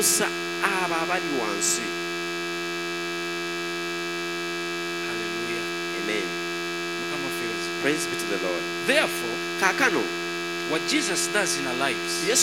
okukyusa abo abali wansi. Hallelujah. Amen. Mukama feels. Praise be to the Lord. Therefore, Kaakano what Jesus does in our lives